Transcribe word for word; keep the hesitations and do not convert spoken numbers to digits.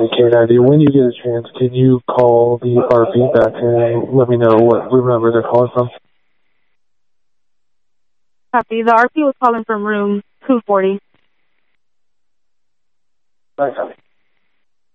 K ninety. When you get a chance, can you call the R V back and let me know what room number they're calling from? Copy. The R P was calling from room two forty. Thanks, honey.